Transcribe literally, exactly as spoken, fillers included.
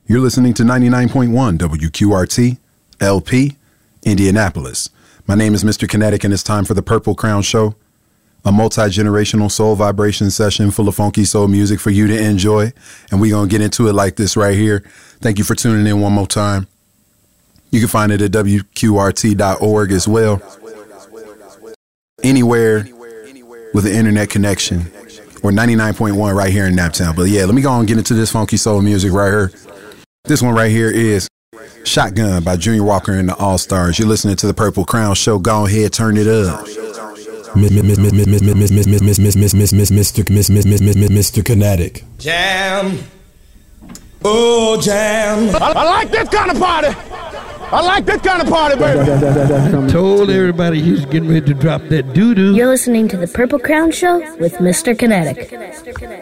You're listening to ninety-nine point one W Q R T, L P, Indianapolis. My name is Mister Kinetic, and it's time for the Purple Crown Show, a multi-generational soul vibration session full of funky soul music for you to enjoy. And we're going to get into it like this right here. Thank you for tuning in one more time. You can find it at W Q R T dot org as well. Anywhere with an internet connection, or ninety-nine point one right here in Naptown. But yeah, let me go on and get into this funky soul music right here. This one right here is Shotgun by Junior Walker and the All-Stars. You're listening to the Purple Crown Show. Go ahead, turn it up. Mister Kinetic. Jam. Oh, jam. I, I like this kind of party. I like this kind of party, baby. Told everybody he was getting ready to drop that doo-doo. You're listening to the Purple Crown Show with Mister Kinetic.